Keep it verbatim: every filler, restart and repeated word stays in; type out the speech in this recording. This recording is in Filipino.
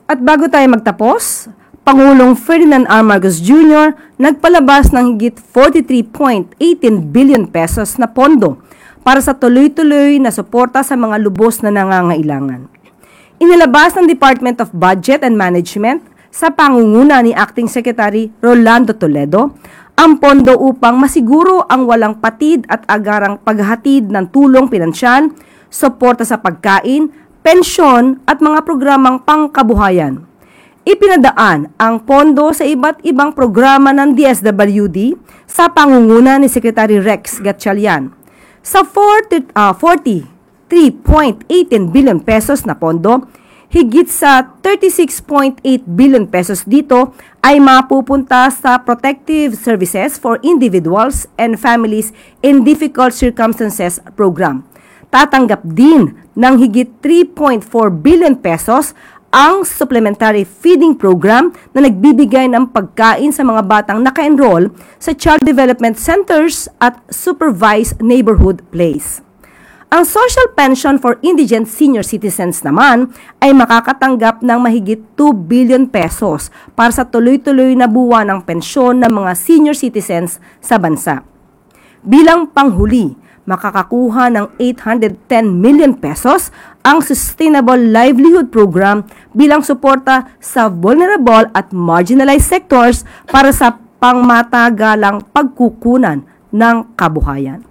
At bago tayo magtapos, Pangulong Ferdinand R. Marcos Junior nagpalabas ng higit forty-three point one eight billion pesos na pondo para sa tuloy-tuloy na suporta sa mga lubos na nangangailangan. Inilabas ng Department of Budget and Management sa pangunguna ni Acting Secretary Rolando Toledo ang pondo upang masiguro ang walang patid at agarang paghatid ng tulong pinansyal, suporta sa pagkain, pensyon at mga programang pangkabuhayan. Ipinadaan ang pondo sa iba't ibang programa ng D S W D sa pangunguna ni Secretary Rex Gatchalian. Sa forty-three point one eight billion pesos na pondo, higit sa thirty-six point eight billion pesos dito ay mapupunta sa Protective Services for Individuals and Families in Difficult Circumstances program. Tatanggap din ng higit three point four billion pesos ang Supplementary Feeding Program na nagbibigay ng pagkain sa mga batang naka-enroll sa Child Development Centers at Supervised Neighborhood Place. Ang Social Pension for Indigent Senior Citizens naman ay makakatanggap ng mahigit two billion pesos para sa tuloy-tuloy na buwan ng pensyon ng mga senior citizens sa bansa. Bilang panghuli, makakakuha ng eight hundred ten million pesos ang Sustainable Livelihood Program bilang suporta sa vulnerable at marginalized sectors para sa pangmatagalang pagkukunan ng kabuhayan.